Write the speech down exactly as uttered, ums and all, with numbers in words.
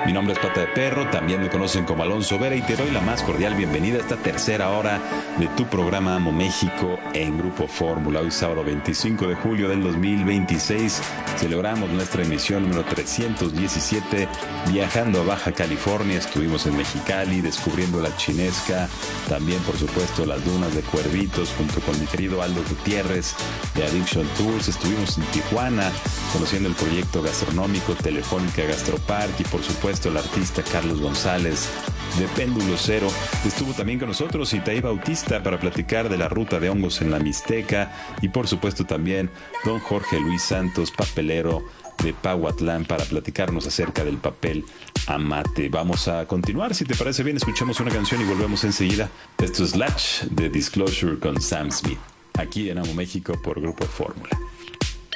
Mi nombre es Pata de Perro, también me conocen como Alonso Vera y te doy la más cordial bienvenida a esta tercera hora de tu programa Amo México en Grupo Fórmula. Hoy sábado veinticinco de julio del dos mil veintiséis celebramos nuestra emisión número trescientos diecisiete viajando a Baja California. Estuvimos en Mexicali descubriendo la Chinesca, también por supuesto las dunas de Cuervitos junto con mi querido Aldo Gutiérrez de Addiction Tours. Estuvimos en Tijuana conociendo el proyecto gastronómico Telefónica Gastropark y por supuesto el artista Carlos González de Péndulo Cero. Estuvo también con nosotros Itaí Bautista para platicar de la ruta de hongos en la Mixteca y por supuesto también don Jorge Luis Santos, papelero de Pahuatlán, para platicarnos acerca del papel amate. Vamos a continuar, si te parece bien, escuchamos una canción y volvemos enseguida. Esto es Latch de Disclosure con Sam Smith, aquí en Amo México por Grupo Fórmula.